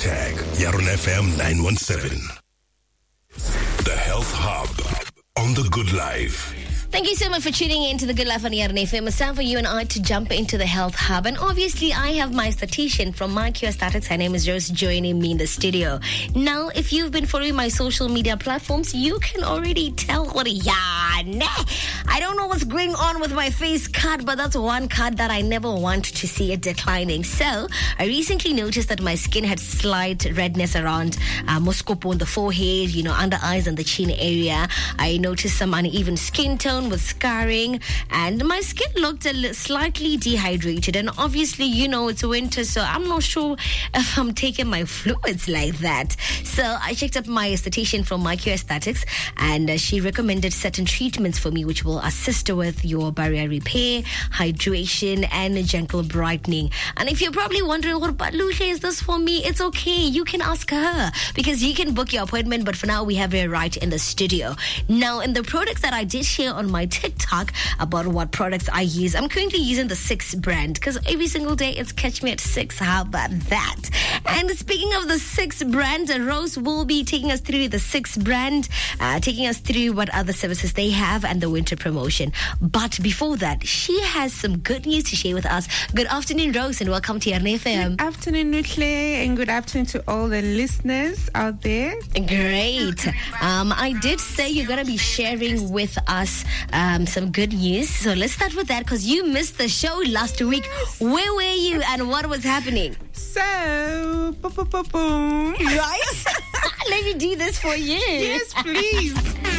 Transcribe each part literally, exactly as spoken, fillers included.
Hashtag Yaron F M nine one seven. The Health Hub on The Good Life. Thank you so much for tuning in to The Good Life on Yaron F M. It's time for you and I to jump into the Health Hub. And obviously, I have my statistician from MyQ Aesthetics. Her name is Rose, joining me in the studio. Now, if you've been following my social media platforms, you can already tell what, yeah, nah. I don't know what's going on with my face card, but that's one card that I never want to see it declining. So, I recently noticed that my skin had slight redness around uh, Moscopo on the forehead, you know, under eyes and the chin area. I noticed some uneven skin tone with scarring, and my skin looked a li- slightly dehydrated. And obviously, you know, it's winter, so I'm not sure if I'm taking my fluids like that. So I checked up my esthetician from MyQ Aesthetics, and uh, she recommended certain treatments for me which will assist with your barrier repair, hydration, and gentle brightening. And if you're probably wondering, what about Lucia, is this for me? It's okay, you can ask her, because you can book your appointment, but for now we have her right in the studio. Now, in the products that I did share on my TikTok about what products I use, I'm currently using the Six brand, because every single day it's catch me at six. How about that? And speaking of the Six brand, Rose will be taking us through the Six brand, uh, taking us through what other services they have and the winter promotion. But before that, she has some good news to share with us. Good afternoon, Rose, and welcome to Yaron F M. Good afternoon, Nutle, and good afternoon to all the listeners out there. Great. Um, I did say you're going to be sharing with us um, some good news. So let's start with that, because you missed the show last week. Where were you and what was happening? So, boom, boom, boom, boom. Right? Let me do this for you. Yes, please.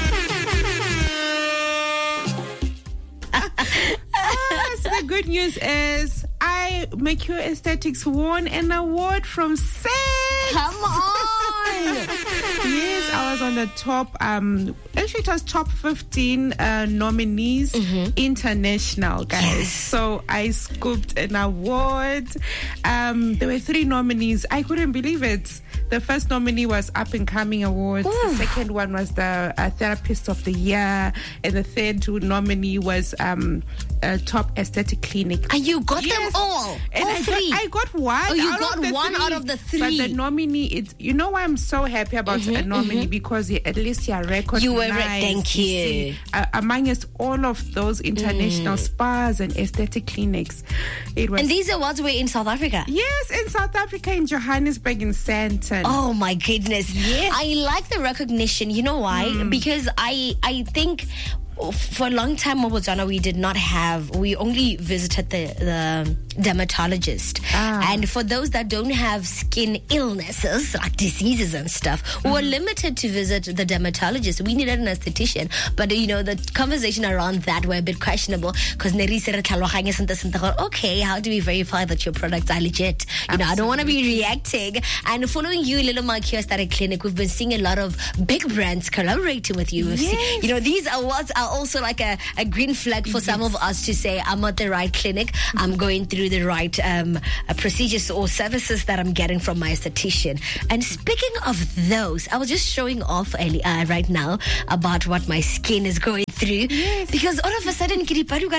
ah, so the good news is I MyQ Aesthetics won an award from S E X. Come on. Yes, I was on the top, um, actually it was top fifteen uh, nominees mm-hmm. international, guys. Yes. So I scooped an award. Um, there were three nominees. I couldn't believe it. The first nominee was Up and Coming Award. Ooh. The second one was the uh, Therapist of the Year. And the third nominee was um, uh, Top Aesthetic Clinic. And you got yes. them all? And all I three? Got, I got one. Oh, you got one three. out of the three. But the nominee, it's, you know why I'm so happy about mm-hmm, a nominee? Mm-hmm. Because you, at least you are recognized. You were, re- thank you. you see, uh, amongst all of those international mm. spas and aesthetic clinics. It was, and these awards were in South Africa? Yes, in South Africa, in Johannesburg, in Sandton. Oh my goodness. Yes. I like the recognition. You know why? Mm. Because I I think for a long time, Mobotswana, we did not have, we only visited the, the dermatologist. Ah. And for those that don't have skin illnesses, like diseases and stuff, mm-hmm. we were limited to visit the dermatologist. We needed an esthetician. But, you know, the conversation around that were a bit questionable, because okay, how do we verify that your products are legit? You know, I don't want to be reacting. And following you, Little MyQ Aesthetic Clinic, we've been seeing a lot of big brands collaborating with you. Yes. Seen, you know, these awards are also like a, a green flag for yes. some of us to say, I'm at the right clinic, I'm going through the right um, uh, procedures or services that I'm getting from my esthetician. And speaking of those, I was just showing off uh, right now about what my skin is going through. Yes. Because all of a sudden, all of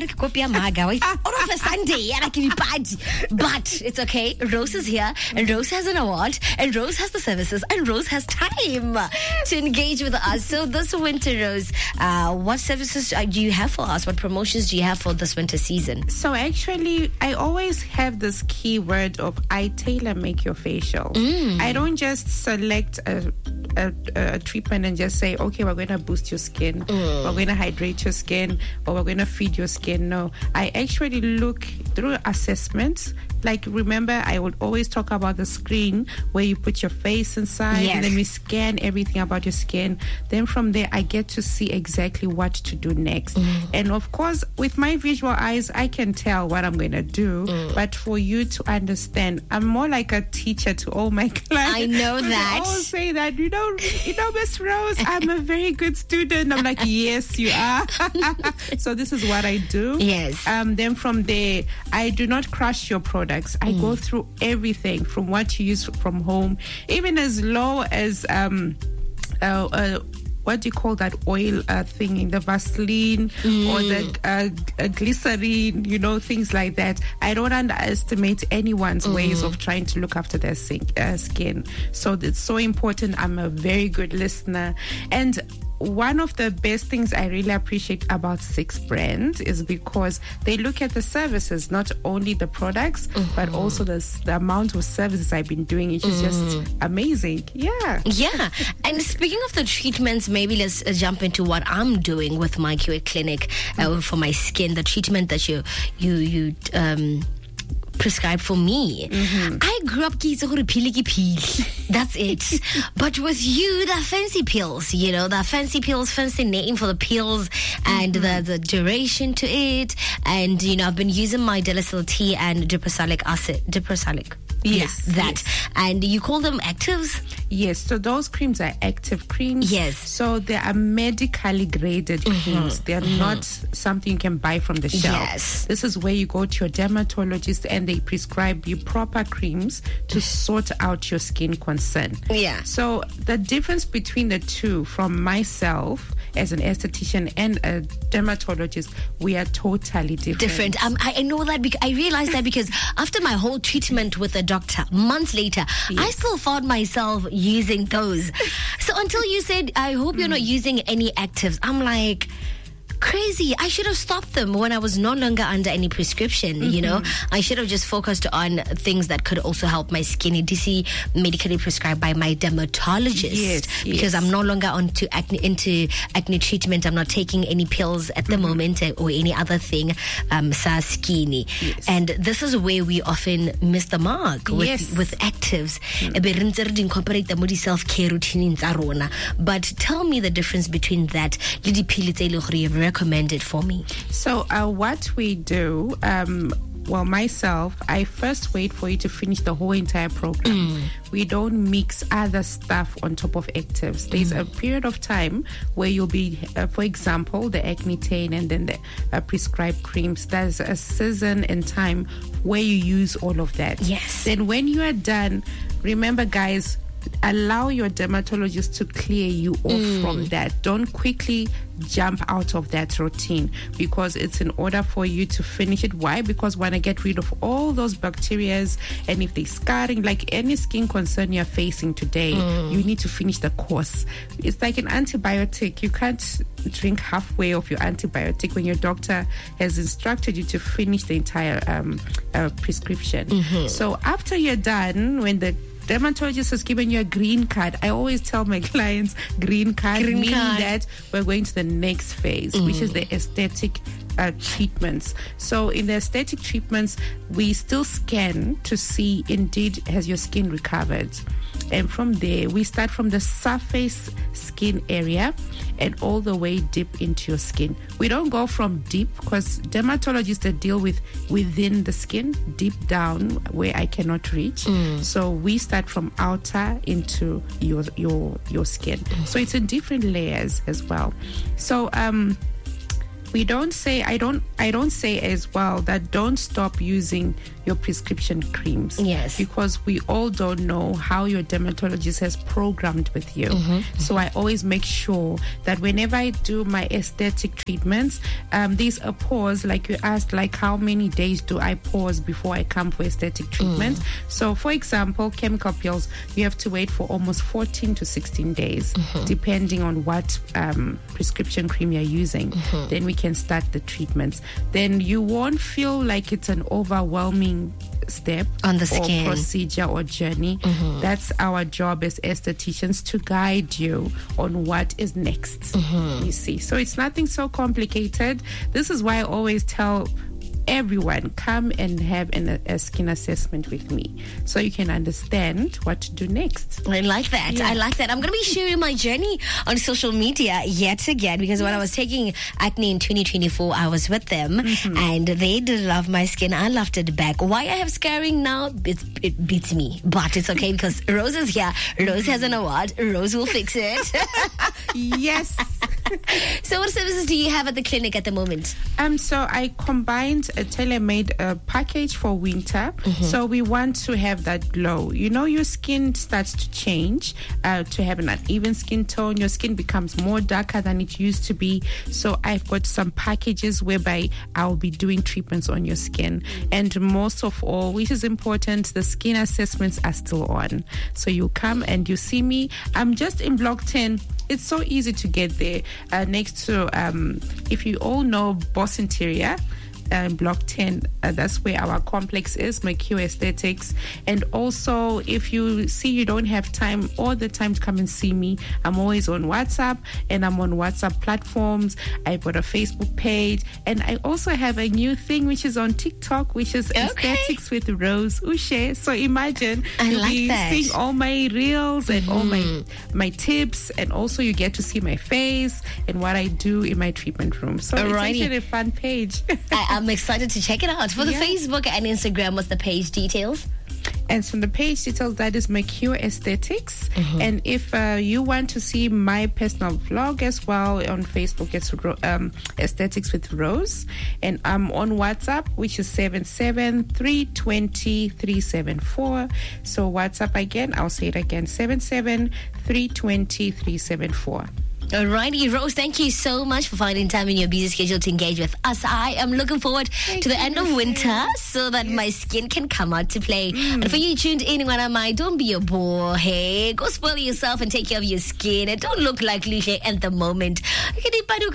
a sudden, but it's okay. Rose is here, and Rose has an award, and Rose has the services, and Rose has time to engage with us. So this winter, Rose, uh, what services do you have for us? What promotions do you have for this winter season? So actually, I always have this key word of I tailor make your facial. Mm. I don't just select a, a, a treatment and just say, okay, we're going to boost your skin, mm. we're going to hydrate your skin, or we're going to feed your skin. No, I actually look through assessments. Like, remember, I would always talk about the screen where you put your face inside, yes. and then we scan everything about your skin. Then from there, I get to see exactly what to do next. Mm. And of course, with my visual eyes, I can tell what I'm going to do. Mm. But for you to understand, I'm more like a teacher to all my clients. I know that. I always say that, you know, you know, Miss Rose, I'm a very good student. I'm like, yes, you are. So this is what I do. Yes. Um. Then from there, I do not crush your products. I mm. go through everything from what you use from home, even as low as um, uh, uh, what do you call that oil uh, thing in the Vaseline mm. or the uh, uh, glycerine, you know, things like that. I don't underestimate anyone's mm. ways of trying to look after their skin, uh, skin. So it's so important. I'm a very good listener. And one of the best things I really appreciate about Six Brand is because they look at the services, not only the products, mm-hmm. but also the, the amount of services I've been doing, which is mm. just amazing. Yeah. Yeah. And speaking of the treatments, maybe let's uh, jump into what I'm doing with my Q A clinic uh, mm. for my skin, the treatment that you, you, you, um, prescribed for me. Mm-hmm. I grew up kids who piliki peel. That's it. But with you, the fancy pills, you know, the fancy pills, fancy name for the pills and mm-hmm. the, the duration to it. And, you know, I've been using my Delasil T and diprosalic acid. Diprosalic. Yes. Yeah, that. Yes. And you call them actives? Yes. So those creams are active creams. Yes. So they are medically graded mm-hmm. creams. They are mm-hmm. not something you can buy from the shelf. Yes. This is where you go to your dermatologist and they prescribe you proper creams to sort out your skin concern. Yeah. So the difference between the two, from myself as an esthetician and a dermatologist, we are totally different. Different. Um, I, I know that because I realized that because after my whole treatment with a doctor, months later, yes. I still found myself using those. So until you said, I hope you're mm. not using any actives, I'm like, crazy. I should have stopped them when I was no longer under any prescription, mm-hmm. you know. I should have just focused on things that could also help my skin. D C medically prescribed by my dermatologist yes, because yes. I'm no longer onto acne, into acne treatment. I'm not taking any pills at the mm-hmm. moment or any other thing, um, sa skinny. Yes. And this is where we often miss the mark with, yes. with actives. Mm. Self-care routine. But tell me the difference between that recommended for me. So uh, what we do, um, well, myself, I first wait for you to finish the whole entire program. Mm. We don't mix other stuff on top of actives. There's mm. a period of time where you'll be, uh, for example, the Acnitane and then the uh, prescribed creams. There's a season and time where you use all of that. Yes. Then when you are done, remember, guys, allow your dermatologist to clear you off mm. from that. Don't quickly jump out of that routine because it's in order for you to finish it. Why? Because when I get rid of all those bacteria, and if they're scarring, like any skin concern you're facing today, mm. you need to finish the course. It's like an antibiotic. You can't drink halfway of your antibiotic when your doctor has instructed you to finish the entire um, uh, prescription. Mm-hmm. So after you're done, when the dermatologist has given you a green card, I always tell my clients green card, green meaning card. that we're going to the next phase, mm. which is the aesthetic uh, treatments. So in the aesthetic treatments, we still scan to see indeed has your skin recovered. And from there, we start from the surface skin area and all the way deep into your skin. We don't go from deep because dermatologists that deal with within the skin, deep down where I cannot reach. Mm. So we start from outer into your your your skin. Mm. So it's in different layers as well. So um we don't say I don't I don't say as well that don't stop using your prescription creams. Yes. Because we all don't know how your dermatologist has programmed with you. Mm-hmm. So I always make sure that whenever I do my aesthetic treatments, um, there's a pause, like you asked, like how many days do I pause before I come for aesthetic treatment? Mm. So for example, chemical peels, you have to wait for almost fourteen to sixteen days, mm-hmm. depending on what um, prescription cream you're using. Mm-hmm. Then we can start the treatments. Then you won't feel like it's an overwhelming step on the skin or procedure or journey. Mm-hmm. That's our job as estheticians, to guide you on what is next. Mm-hmm. You see, so it's nothing so complicated. This is why I always tell everyone, come and have an, a skin assessment with me so you can understand what to do next. I like that. Yeah. I like that. I'm going to be sharing my journey on social media yet again because yes. when I was taking acne in twenty twenty-four, I was with them mm-hmm. and they did love my skin. I loved it back. Why I have scarring now, it, it beats me. But it's okay because Rose is here. Rose has an award. Rose will fix it. Yes. So what services do you have at the clinic at the moment? Um, so I combined a tailor-made uh, package for winter. Mm-hmm. So we want to have that glow. You know, your skin starts to change, uh, to have an uneven skin tone. Your skin becomes more darker than it used to be. So I've got some packages whereby I'll be doing treatments on your skin. And most of all, which is important, the skin assessments are still on. So you come and you see me. I'm just in block ten. It's so easy to get there. Uh, next to, um, if you all know Boss Interior, uh, block ten, uh, that's where our complex is, McHugh Aesthetics. And also, if you see you don't have time all the time to come and see me, I'm always on WhatsApp, and I'm on WhatsApp platforms. I've got a Facebook page, and I also have a new thing which is on TikTok, which is okay. Aesthetics with Rose Ushe. So imagine I you'll like be that. seeing all my reels and mm. all my my tips, and also you get to see my face and what I do in my treatment room. So Alrighty. It's actually a fun page. I, I'm excited to check it out. For the Yeah. Facebook and Instagram, what's the page details? And from the page details, that is McHugh Aesthetics. Mm-hmm. And if uh, you want to see my personal vlog as well, on Facebook, it's um, Aesthetics with Rose. And I'm on WhatsApp, which is seven seven three two zero three seven four. So WhatsApp again, I'll say it again, seven seven three two zero three seven four. Alrighty, Rose, thank you so much for finding time in your busy schedule to engage with us. I am looking forward Thank to the you, end of winter so that yes. my skin can come out to play. Mm. And for you tuned in, when am I? Don't be a bore. Hey, go spoil yourself and take care of your skin. And don't look like Lishe at the moment. But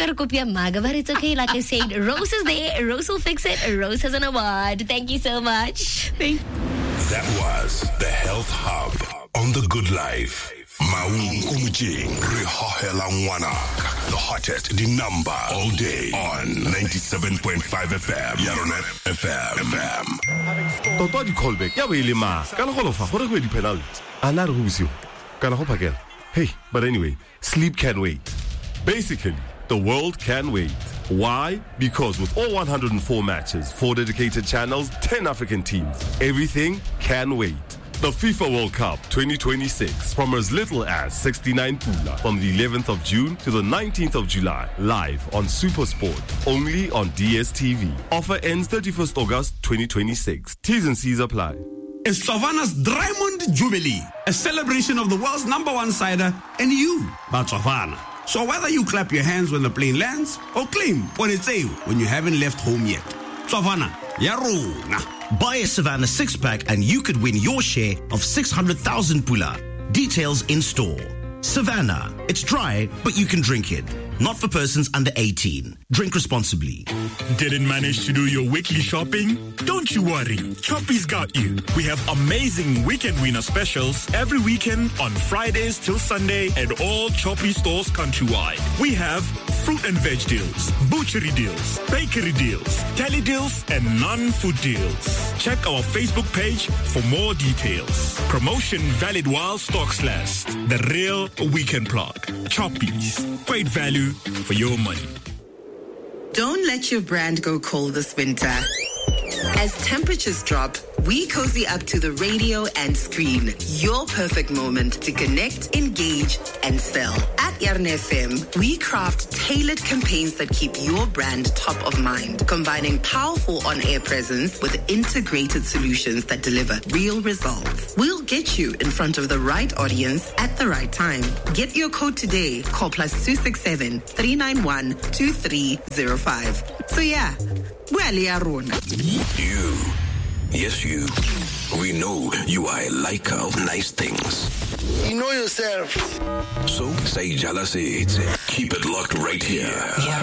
it's okay. Like I said, Rose is there. Rose will fix it. Rose has an award. Thank you so much. Thank That was the Health Hub on The Good Life. Maung Umjing, Rihahela Ngwana. The hottest, the number all day on ninety-seven point five F M. Yaronet F M. F M. Toto di callback. Ya be ile ma. Kana go lofa gore go di penalty. Ana re go busiwa. Kana go phakela. Hey, but anyway, sleep can wait. Basically, the world can wait. Why? Because with all one hundred four matches, four dedicated channels, ten African teams, everything can wait. The FIFA World Cup twenty twenty-six from as little as sixty-nine pula from the eleventh of June to the nineteenth of July, live on SuperSport, only on D S T V. Offer ends thirty-first August twenty twenty-six. T's and C's apply. It's Tsavana's Diamond Jubilee, a celebration of the world's number one cider and you, by Tsavana. So whether you clap your hands when the plane lands or claim when it's a when you haven't left home yet, Tsavana, yarona. Buy a Savannah six-pack and you could win your share of six hundred thousand pula. Details in store. Savannah. It's dry, but you can drink it. Not for persons under eighteen. Drink responsibly. Didn't manage to do your weekly shopping? Don't you worry. Choppy's got you. We have amazing weekend winner specials every weekend on Fridays till Sunday at all Choppy stores countrywide. We have fruit and veg deals, butchery deals, bakery deals, deli deals, and non-food deals. Check our Facebook page for more details. Promotion valid while stocks last. The real weekend plug. Choppy's. Great value for your money. Don't let your brand go cold this winter. As temperatures drop, we cozy up to the radio and screen. Your perfect moment to connect, engage, and sell. At Yarn F M, we craft tailored campaigns that keep your brand top of mind, combining powerful on-air presence with integrated solutions that deliver real results. We'll get you in front of the right audience at the right time. Get your code today. Call plus two six seven, three nine one, two three zero five. So yeah, well, You, yes you, we know you are a liker of nice things. You know yourself. So, say Jala say, keep it locked right here. Yeah.